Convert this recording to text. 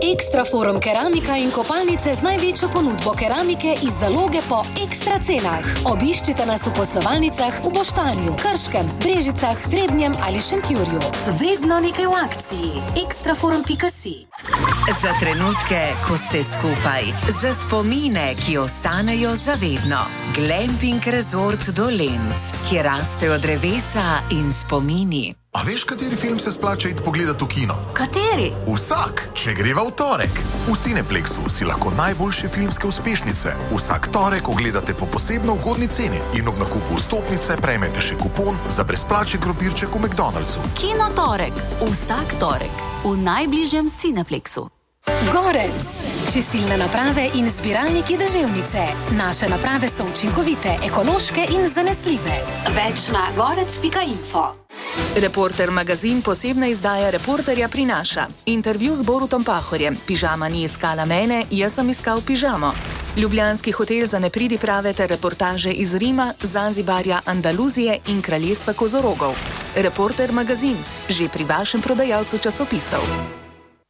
Ekstra Forum Keramika in kopalnice z največjo ponudbo keramike iz zaloge po ekstra cenah. Obiščite nas v poslovalnicah v Boštanju, Krškem, Brežicah, Trebnjem ali Šentjurju. Vedno nekaj v akciji. Ekstraforum.si. Za trenutke, ko ste skupaj, za spomine, ki ostanejo zavedno. Glamping Resort Dolenc, kjer rastejo drevesa in spomini. A veš, kateri film se splača iti pogledati v kino? Kateri? Vsak, če greva v torek. V Cineplexu si lahko najboljše filmske uspešnice vsak torek ogledate po posebno ugodni ceni in ob nakupu vstopnice prejmete še kupon za brezplačen krompirček v McDonald'su. Kino torek. Vsak torek. V najbližjem Cineplexu. Gorec. Čistilne naprave in zbiralniki deževnice. Naše naprave so učinkovite, ekološke in zanesljive. Več na gorec.info. Reporter magazin posebna izdaja Reporterja prinaša. Intervju z Borutom Pahorjem. Pižama ni iskala mene, jaz sem iskal pižamo. Ljubljanski hotel za nepridiprave ter reportaže iz Rima, Zanzibarja, Andaluzije in kraljestva kozorogov. Reporter magazin. Že pri vašem prodajalcu časopisov.